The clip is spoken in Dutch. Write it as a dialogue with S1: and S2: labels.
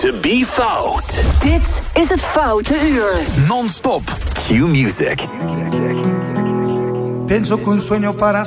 S1: to be fout.
S2: Dit is het Foute Uur.
S1: Non-stop. Q Music.
S3: Pienso que un sueño para